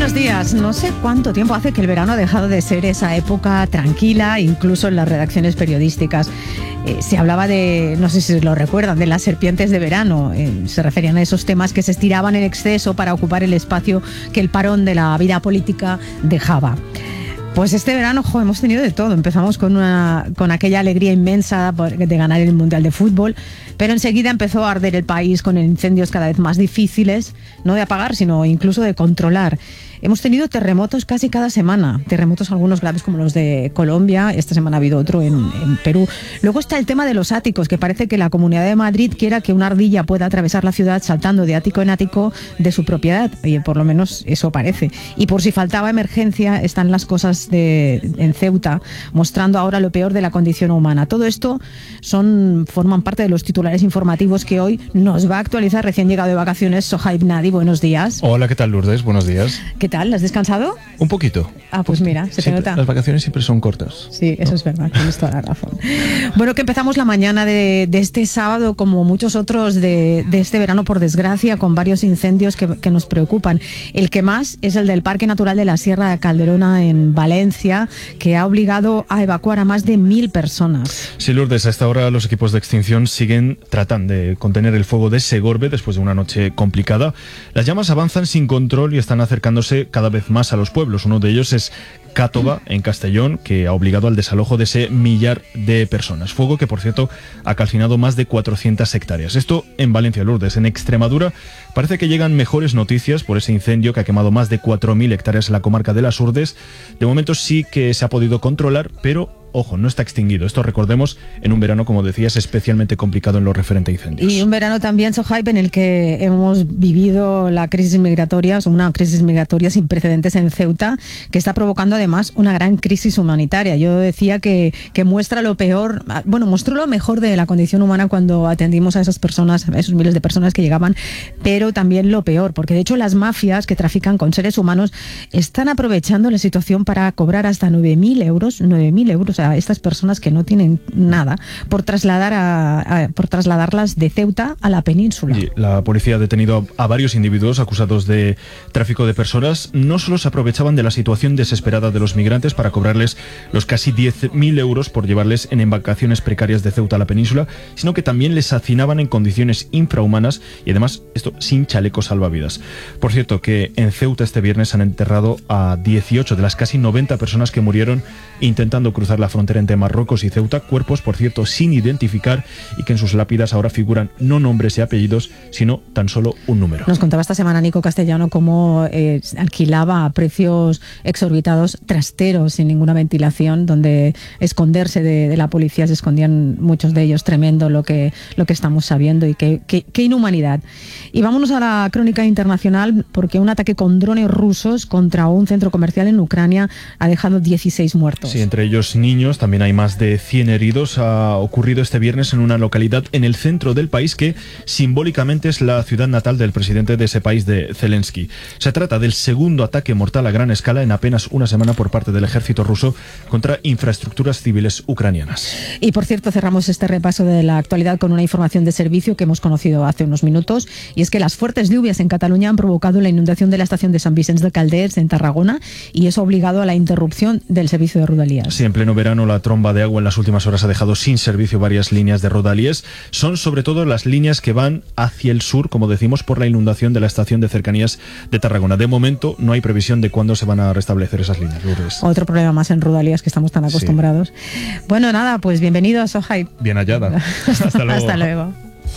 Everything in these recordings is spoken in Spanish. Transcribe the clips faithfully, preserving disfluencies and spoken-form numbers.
Buenos días. No sé cuánto tiempo hace que el verano ha dejado de ser esa época tranquila, incluso en las redacciones periodísticas. Eh, se hablaba de, no sé si lo recuerdan, de las serpientes de verano. Eh, se referían a esos temas que se estiraban en exceso para ocupar el espacio que el parón de la vida política dejaba. Pues este verano, jo, hemos tenido de todo. Empezamos con, una, con aquella alegría inmensa de ganar el Mundial de Fútbol, pero enseguida empezó a arder el país con incendios cada vez más difíciles, no de apagar, sino incluso de controlar. Hemos tenido terremotos casi cada semana, terremotos algunos graves como los de Colombia, esta semana ha habido otro en, en Perú. Luego está el tema de los áticos, que parece que la Comunidad de Madrid quiera que una ardilla pueda atravesar la ciudad saltando de ático en ático de su propiedad. Oye, por lo menos eso parece. Y por si faltaba emergencia, están las cosas de, en Ceuta, mostrando ahora lo peor de la condición humana. Todo esto son, forman parte de los titulares informativos que hoy nos va a actualizar recién llegado de vacaciones Sohaib Nadi. Buenos días. Hola, ¿qué tal, Lourdes? Buenos días. ¿Qué tal? ¿Has descansado? Un poquito. Ah, pues mira, se te Siempre, nota. Las vacaciones siempre son cortas. Sí, eso, ¿no? Es verdad, tienes toda la razón. Bueno, que empezamos la mañana de, de este sábado, como muchos otros de, de este verano, por desgracia, con varios incendios que, que nos preocupan. El que más es el del Parque Natural de la Sierra de Calderona en Valencia, que ha obligado a evacuar a más de mil personas. Sí, Lourdes, a esta hora los equipos de extinción siguen tratando de contener el fuego de Segorbe después de una noche complicada. Las llamas avanzan sin control y están acercándose cada vez más a los pueblos. Uno de ellos es Cátova, en Castellón, que ha obligado al desalojo de ese millar de personas. Fuego que, por cierto, ha calcinado más de cuatrocientas hectáreas. Esto en Valencia, Lourdes. En Extremadura parece que llegan mejores noticias por ese incendio que ha quemado más de cuatro mil hectáreas en la comarca de las Urdes. De momento sí que se ha podido controlar, pero ojo, no está extinguido. Esto, recordemos, en un verano, como decías, especialmente complicado en lo referente a incendios. Y un verano también, Sohaib, en el que hemos vivido la crisis migratoria, una crisis migratoria sin precedentes en Ceuta, que está provocando además una gran crisis humanitaria. Yo decía que, que muestra lo peor, bueno, mostró lo mejor de la condición humana cuando atendimos a esas personas, a esos miles de personas que llegaban, pero también lo peor, porque de hecho las mafias que trafican con seres humanos están aprovechando la situación para cobrar hasta nueve mil euros, nueve mil euros a estas personas que no tienen nada por trasladar a, a, por trasladarlas de Ceuta a la península. Y la policía ha detenido a varios individuos acusados de tráfico de personas. No solo se aprovechaban de la situación desesperada de los migrantes para cobrarles los casi diez mil euros por llevarles en embarcaciones precarias de Ceuta a la península, sino que también les hacinaban en condiciones infrahumanas y además esto sin chalecos salvavidas. Por cierto, que en Ceuta este viernes han enterrado a dieciocho de las casi noventa personas que murieron intentando cruzar la frontera entre Marruecos y Ceuta, cuerpos, por cierto, sin identificar y que en sus lápidas ahora figuran no nombres y apellidos, sino tan solo un número. Nos contaba esta semana Nico Castellano cómo eh, alquilaba a precios exorbitados trasteros sin ninguna ventilación, donde esconderse de, de la policía se escondían muchos de ellos. Tremendo lo que, lo que estamos sabiendo y qué, qué, qué inhumanidad. Y vámonos a la crónica internacional, porque un ataque con drones rusos contra un centro comercial en Ucrania ha dejado dieciséis muertos. Sí, entre ellos niños. También hay más de cien heridos. Ha ocurrido este viernes en una localidad en el centro del país que simbólicamente es la ciudad natal del presidente de ese país, de Zelensky. Se trata del segundo ataque mortal a gran escala en apenas una semana por parte del ejército ruso contra infraestructuras civiles ucranianas. Y por cierto, cerramos este repaso de la actualidad con una información de servicio que hemos conocido hace unos minutos, y es que las fuertes lluvias en Cataluña han provocado la inundación de la estación de Sant Vicenç de Calders en Tarragona, y eso ha obligado a la interrupción del servicio de Rodalies. Sí, en pleno verano la tromba de agua en las últimas horas ha dejado sin servicio varias líneas de Rodalies. Son sobre todo las líneas que van hacia el sur, como decimos, por la inundación de la estación de cercanías de Tarragona. De momento no hay previsión de cuándo se van a restablecer esas líneas, Lourdes. Otro problema más en Rodalies, que estamos tan acostumbrados. Sí. Bueno, nada, pues bienvenido a Sohaib. Bien hallada. Hasta luego. Hasta luego.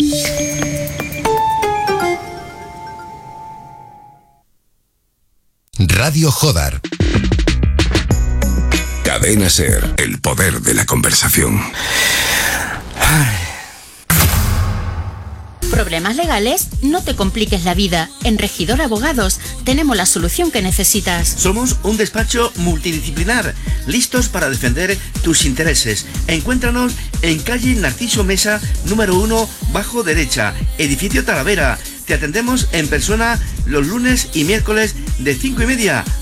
Radio Jodar. Cadena Ser, el poder de la conversación. ¿Problemas legales? No te compliques la vida. En Regidor Abogados tenemos la solución que necesitas. Somos un despacho multidisciplinar, listos para defender tus intereses. Encuéntranos en calle Narciso Mesa, número uno, bajo derecha, edificio Talavera. Te atendemos en persona los lunes y miércoles de cinco y media